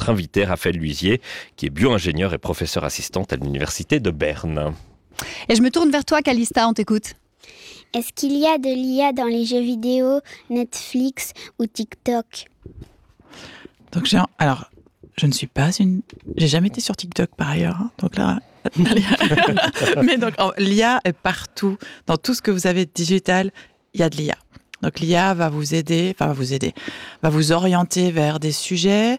notre invitée Raphaël Luisier, qui est bio-ingénieure et professeure assistante à l'université de Berne. Et je me tourne vers toi, Calista, on t'écoute. Est-ce qu'il y a de l'IA dans les jeux vidéo, Netflix ou TikTok ? Donc, je ne suis pas j'ai jamais été sur TikTok par ailleurs. Hein. Donc là, mais donc l'IA est partout. Dans tout ce que vous avez de digital, il y a de l'IA. Donc l'IA va vous orienter vers des sujets,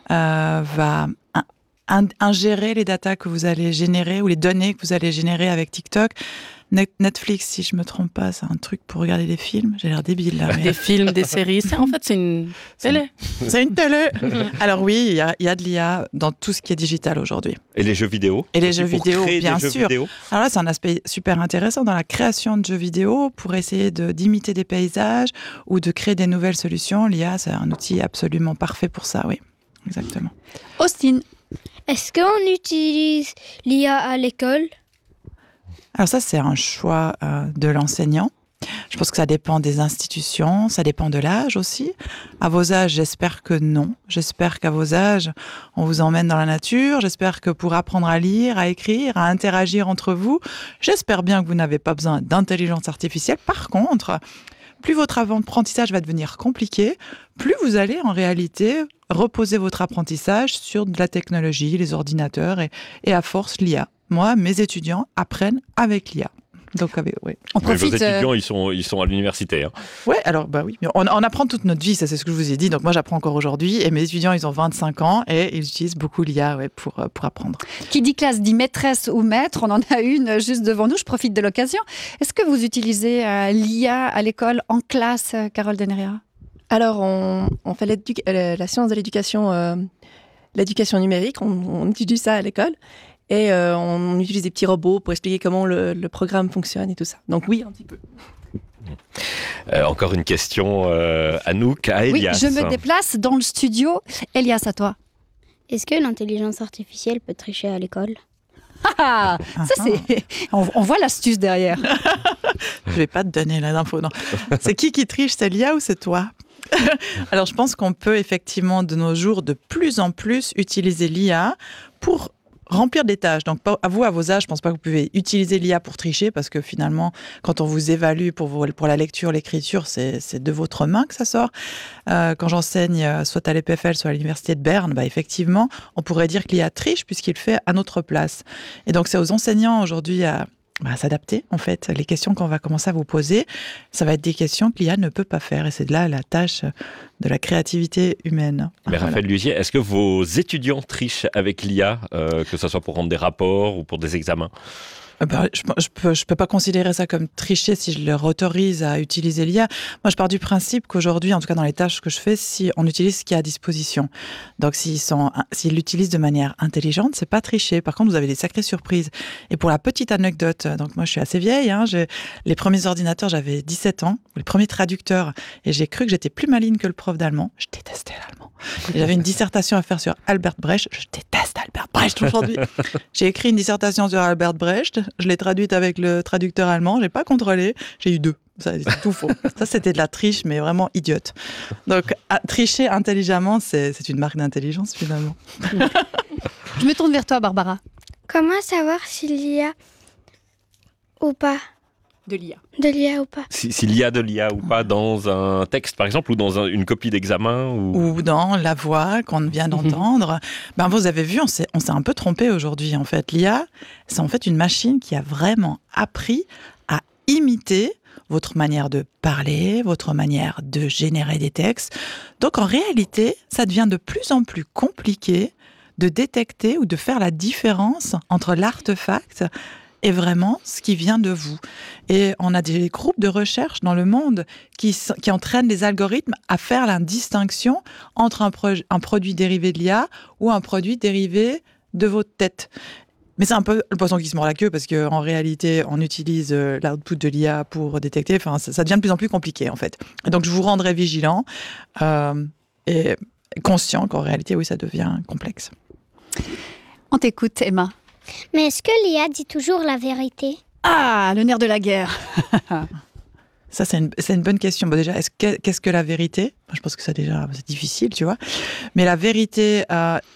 va ingérer les datas que vous allez générer ou les données que vous allez générer avec TikTok. Netflix, si je me trompe pas, c'est un truc pour regarder des films. J'ai l'air débile là. Mais... Des films, des séries. C'est une télé. C'est une télé. Alors oui, il y a de l'IA dans tout ce qui est digital aujourd'hui. Et les jeux vidéo ? Et les jeux vidéo, bien sûr. Alors là, c'est un aspect super intéressant dans la création de jeux vidéo pour essayer d'imiter des paysages ou de créer des nouvelles solutions. L'IA, c'est un outil absolument parfait pour ça, oui. Exactement. Austin. Est-ce qu'on utilise l'IA à l'école ? Alors ça, c'est un choix de l'enseignant. Je pense que ça dépend des institutions, ça dépend de l'âge aussi. À vos âges, j'espère que non. J'espère qu'à vos âges, on vous emmène dans la nature. J'espère que pour apprendre à lire, à écrire, à interagir entre vous, j'espère bien que vous n'avez pas besoin d'intelligence artificielle. Par contre, plus votre apprentissage va devenir compliqué, plus vous allez en réalité reposer votre apprentissage sur de la technologie, les ordinateurs et à force l'IA. Moi, mes étudiants apprennent avec l'IA. Donc, oui. On profite. Vos étudiants, ils sont à l'université. Hein. Ouais, alors oui. On apprend toute notre vie, ça c'est ce que je vous ai dit. Donc moi, j'apprends encore aujourd'hui. Et mes étudiants, ils ont 25 ans et ils utilisent beaucoup l'IA pour apprendre. Qui dit classe dit maîtresse ou maître. On en a une juste devant nous. Je profite de l'occasion. Est-ce que vous utilisez l'IA à l'école, en classe, Carole Deneria ? Alors, on fait la science de l'éducation, l'éducation numérique. On étudie ça à l'école. Et on utilise des petits robots pour expliquer comment le programme fonctionne et tout ça. Donc oui, un petit peu. Encore une question, Anouk, à Elias. Oui, je me déplace dans le studio. Elias, à toi. Est-ce que l'intelligence artificielle peut tricher à l'école ? Ça c'est... On voit l'astuce derrière. Je vais pas te donner l'info, non. C'est qui triche, c'est l'IA ou c'est toi ? Alors je pense qu'on peut effectivement de nos jours de plus en plus utiliser l'IA pour remplir des tâches. Donc, à vos âges, je ne pense pas que vous pouvez utiliser l'IA pour tricher parce que finalement, quand on vous évalue pour la lecture, l'écriture, c'est de votre main que ça sort. Quand j'enseigne soit à l'EPFL, soit à l'Université de Berne, effectivement, on pourrait dire que l'IA triche puisqu'il fait à notre place. Et donc, c'est aux enseignants aujourd'hui à s'adapter, en fait. Les questions qu'on va commencer à vous poser, ça va être des questions que l'IA ne peut pas faire. Et c'est de là la tâche de la créativité humaine. Mais Raphaël Luisier, est-ce que vos étudiants trichent avec l'IA, que ce soit pour rendre des rapports ou pour des examens ? Je peux pas considérer ça comme tricher si je leur autorise à utiliser l'IA. Moi, je pars du principe qu'aujourd'hui, en tout cas dans les tâches que je fais, si on utilise ce qu'il y a à disposition. Donc, s'ils l'utilisent de manière intelligente, c'est pas tricher. Par contre, vous avez des sacrées surprises. Et pour la petite anecdote, donc moi, je suis assez vieille. Les premiers ordinateurs, j'avais 17 ans, les premiers traducteurs, et j'ai cru que j'étais plus maligne que le prof d'allemand. Je détestais l'allemand. Et j'avais une dissertation à faire sur Albert Brecht. Je déteste Albert Brecht aujourd'hui. J'ai écrit une dissertation sur Albert Brecht. Je l'ai traduite avec le traducteur allemand. J'ai pas contrôlé. J'ai eu 2. Ça, c'est tout faux. Ça, c'était de la triche, mais vraiment idiote. Donc, tricher intelligemment, c'est une marque d'intelligence, finalement. Je me tourne vers toi, Barbara. Comment savoir s'il y a ou pas de l'IA. De l'IA ou pas. S'il y a de l'IA ou pas dans un texte, par exemple, ou dans une copie d'examen ou dans la voix qu'on vient d'entendre. Vous avez vu, on s'est un peu trompé aujourd'hui, en fait. L'IA, c'est en fait une machine qui a vraiment appris à imiter votre manière de parler, votre manière de générer des textes. Donc, en réalité, ça devient de plus en plus compliqué de détecter ou de faire la différence entre l'artefact et vraiment ce qui vient de vous. Et on a des groupes de recherche dans le monde qui entraînent les algorithmes à faire la distinction entre un produit dérivé de l'IA ou un produit dérivé de votre tête. Mais c'est un peu le poisson qui se mord la queue parce qu'en réalité, on utilise l'output de l'IA pour détecter. Enfin, ça devient de plus en plus compliqué, en fait. Et donc, je vous rendrai vigilant et conscient qu'en réalité, oui, ça devient complexe. On t'écoute, Emma. Mais est-ce que l'IA dit toujours la vérité ? Ah, le nerf de la guerre. Ça, c'est une bonne question. Déjà, qu'est-ce que la vérité ? Je pense que ça, déjà, c'est difficile, tu vois. Mais la vérité,